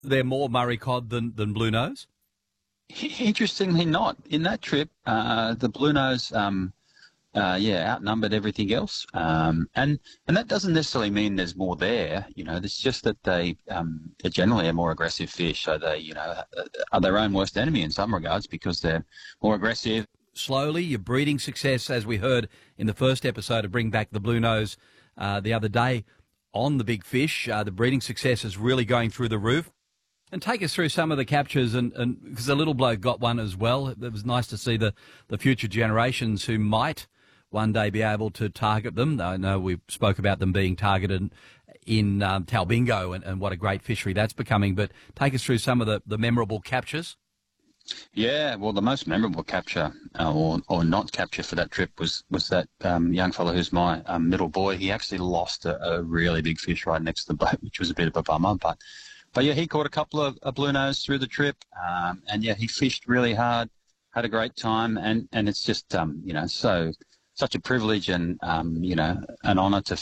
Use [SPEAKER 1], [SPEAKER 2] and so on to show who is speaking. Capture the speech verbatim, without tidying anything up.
[SPEAKER 1] They're more Murray cod than, than blue nose?
[SPEAKER 2] Interestingly not. In that trip, uh, the blue nose, um, uh, yeah, outnumbered everything else. Um, and, and that doesn't necessarily mean there's more there. You know, it's just that they, um, they're generally a more aggressive fish. So they, you know, are their own worst enemy in some regards because they're more aggressive.
[SPEAKER 1] Slowly, your breeding success, as we heard in the first episode of Bring Back the Blue Nose uh, the other day on the big fish, uh, the breeding success is really going through the roof. And take us through some of the captures, and because the little bloke got one as well. It was nice to see the, the future generations who might one day be able to target them. I know we spoke about them being targeted in um, Talbingo and, and what a great fishery that's becoming, but take us through some of the, the memorable captures.
[SPEAKER 2] Yeah, well, the most memorable capture, uh, or or not capture for that trip was was that um, young fellow who's my um, middle boy. He actually lost a, a really big fish right next to the boat, which was a bit of a bummer. But but yeah, he caught a couple of a blue nose through the trip, um, and yeah, he fished really hard, had a great time, and and it's just um, you know so such a privilege and um, you know an honour to